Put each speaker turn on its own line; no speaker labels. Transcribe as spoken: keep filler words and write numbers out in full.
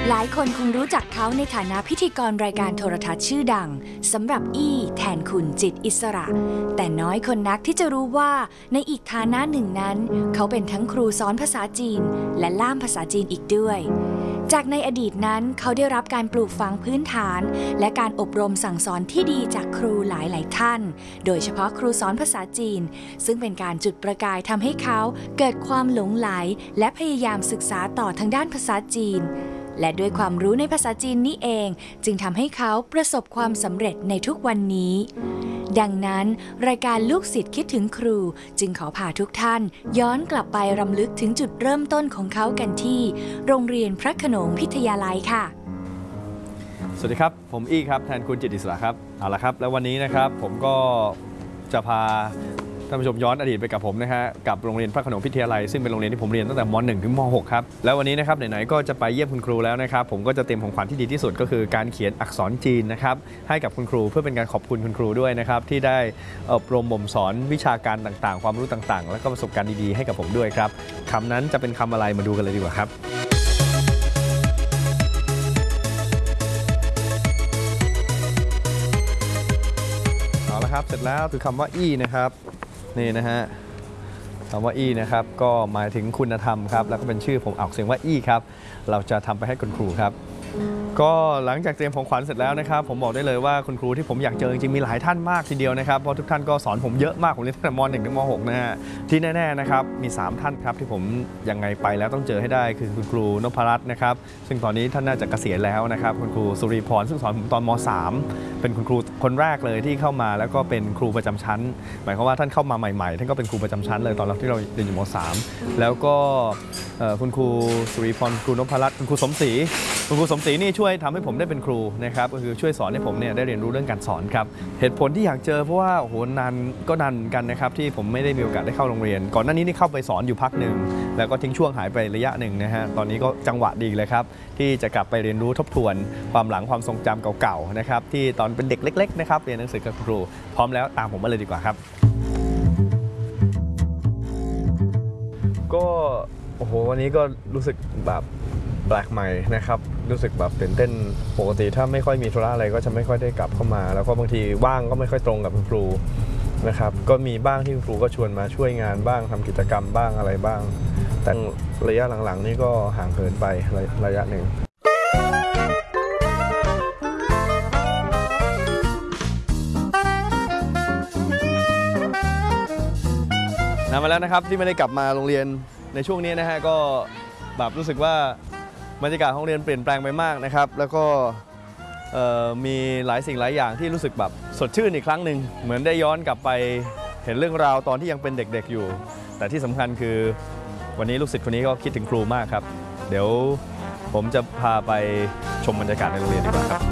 หลายคนคงรู้จักเขาในฐานะพิธีกรรายการโทรทัศน์ชื่อดังสำหรับอี้แทนคุณจิตอิสระแต่น้อยคนนักที่จะรู้ว่าในอีกฐานะหนึ่งนั้นเขาเป็นทั้งครูสอนภาษาจีนและล่ามภาษาจีนอีกด้วยจากในอดีตนั้นเขาได้รับการปลูกฝังพื้นฐานและการอบรมสั่งสอนที่ดีจากครูหลายๆท่านโดยเฉพาะครูสอนภาษาจีนซึ่งเป็นการจุดประกายทำให้เขาเกิดความหลงใหลและพยายามศึกษาต่อทางด้านภาษาจีนและด้วยความรู้ในภาษาจีนนี้เองจึงทำให้เขาประสบความสำเร็จในทุกวันนี้ดังนั้นรายการลูกศิษย์คิดถึงครูจึงขอพาทุกท่านย้อนกลับไปรำลึกถึงจุดเริ่มต้นของเขากันที่โรงเรียนพระโขนงพิทยาลัยค่ะ
สวัสดีครับผมอี้ครับแทนคุณจิตอิสระครับเอาละครับแล้ววันนี้นะครับผมก็จะพาท่านผู้ชมย้อนอดีตไปกับผมนะฮะกับโรงเรียนพระโขนงพิทยาลัยซึ่งเป็นโรงเรียนที่ผมเรียนตั้งแต่ม หนึ่ง ถึงม หก ครับแล้ววันนี้นะครับไหนๆก็จะไปเยี่ยมคุณครูแล้วนะครับผมก็จะเตรียมของขวัญที่ดีที่สุดก็คือการเขียนอักษรจีนนะครับให้กับคุณครูเพื่อเป็นการขอบคุณคุณครูด้วยนะครับที่ได้อบรมบ่มสอนวิชาการต่างๆความรู้ต่างๆและก็ประสบการณ์ดีๆให้กับผมด้วยครับคำนั้นจะเป็นคำอะไรมาดูกันเลยดีกว่าครับเอาละครับเสร็จแล้วคือคำว่าอี้นะครับนี่นะฮะคำว่าอี้นะครับก็หมายถึงคุณธรรมครับแล้วก็เป็นชื่อผมออกเสียงว่าอี้ครับเราจะทำไปให้คุณครูครับก็หลังจากเตรียมของขวัญเสร็จแล้วนะครับผมบอกได้เลยว่าคุณครูที่ผมอยากเจอจริงๆมีหลายท่านมากทีเดียวนะครับเพราะทุกท่านก็สอนผมเยอะมากผมเรียนตั้งแต่ม หนึ่ง ถึงม หก นะฮะที่แน่ๆนะครับมีสามท่านครับที่ผมยังไงไปแล้วต้องเจอให้ได้คือคุณครูนพรัตน์นะครับซึ่งตอนนี้ท่านน่าจะเกษียณแล้วนะครับคุณครูสุริพรซึ่งสอนผมตอนม สามเป็นคุณครูคนแรกเลยที่เข้ามาแล้วก็เป็นครูประจำชั้นหมายความว่าท่านเข้ามาใหม่ๆท่านก็เป็นครูประจำชั้นเลยตอนเราที่เราเรียนอยู่ม สาม แล้วก็คุณครูสุริพรครูนพรัตน์คุณครูสมศรีคุณครูสมศรีนี่ช่วยทำให้ผมได้เป็นครูนะครับก็คือช่วยสอนให้ผมเนี่ยได้เรียนรู้เรื่องการสอนครับเหตุผลที่อยากเจอเพราะว่าโอ้โหนานก็นานกันนะครับที่ผมไม่ได้มีโอกาสได้เข้าโรงเรียนก่อนหน้านี้นี่เข้าไปสอนอยู่พักหนึ่งแล้วก็ทิ้งช่วงหายไประยะหนึ่งนะฮะตอนนี้ก็จังหวะดีเลยครับที่จะกลับไปเรียนรู้ทบทวนความหลังความทรงจำเก่าๆนะครับที่ตอนเป็นเด็กเล็กๆนะครับเรียนหนังสือกับครูพร้อมแล้วตามผมมาเลยดีกว่าครับก็โอ้โหวันนี้ก็รู้สึกแบบแปลกใหม่นะครับรู้สึกแบบตื่นเต้นปกติถ้าไม่ค่อยมีธุระอะไรก็จะไม่ค่อยได้กลับเข้ามาแล้วก็บางทีว่างก็ไม่ค่อยตรงกับคุณครูนะครับก็มีบ้างที่คุณครูก็ชวนมาช่วยงานบ้างทำกิจกรรมบ้างอะไรบ้างแต่ระยะหลังๆนี่ก็ห่างเหินไประยะหนึ่งนานมาแล้วนะครับที่ไม่ได้กลับมาโรงเรียนในช่วงนี้นะฮะก็แบบรู้สึกว่าบรรยากาศห้องเรียนเปลี่ยนแปลงไปมากนะครับแล้วก็มีหลายสิ่งหลายอย่างที่รู้สึกแบบสดชื่นอีกครั้งหนึ่งเหมือนได้ย้อนกลับไปเห็นเรื่องราวตอนที่ยังเป็นเด็กๆอยู่แต่ที่สำคัญคือวันนี้ลูกศิษย์คนนี้ก็คิดถึงครูมากครับเดี๋ยวผมจะพาไปชมบรรยากาศในโรงเรียนดีกว่าครับ